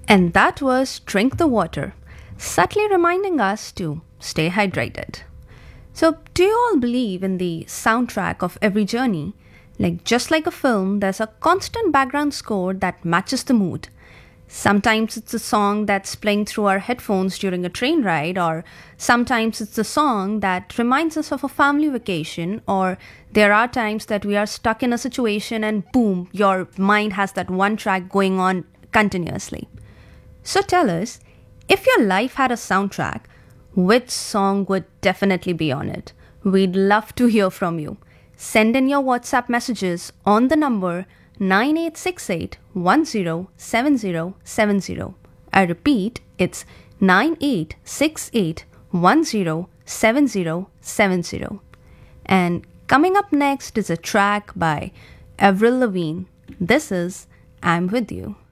And that was Drink the Water, subtly reminding us to stay hydrated. So, do you all believe in the soundtrack of every journey? Like, just like a film, there's a constant background score that matches the mood. Sometimes it's a song that's playing through our headphones during a train ride, or sometimes it's a song that reminds us of a family vacation, or there are times that we are stuck in a situation and boom, your mind has that one track going on continuously. So tell us, if your life had a soundtrack, which song would definitely be on it? We'd love to hear from you. Send in your WhatsApp messages on the number 9868107070. I repeat, it's 9868107070. And coming up next is a track by Avril Lavigne. This is I'm With You.